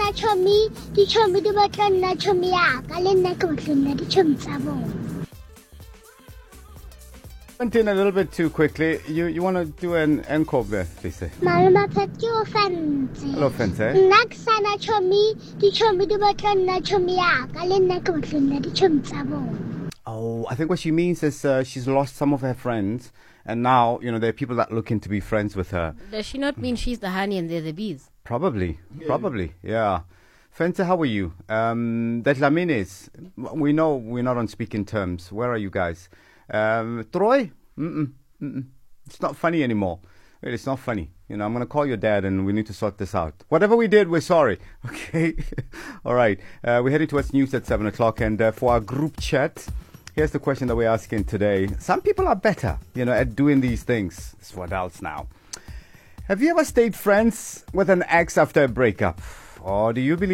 chomi, di chomi di batlan na chomi ya, kalen na kutlun na di chom sabo. Went in a little bit too quickly. You want to do an encore there, please? Maluma petyo fence. Hello, Fence. Naksana chomi, di chomi di batlan na chomi ya, kalen na kutlun na di chom sabo. Oh, I think what she means is she's lost some of her friends, and now, there are people that are looking to be friends with her. Does she not mean she's the honey and they're the bees? Probably, yeah. Fence, how are you? That Lamines, we know we're not on speaking terms. Where are you guys? Troy? It's not funny anymore. Really, it's not funny. I'm going to call your dad and we need to sort this out. Whatever we did, we're sorry. Okay? All right. We're heading towards news at 7 o'clock. And for our group chat, here's the question that we're asking today. Some people are better, at doing these things. It's for adults now. Have you ever stayed friends with an ex after a breakup? Or do you believe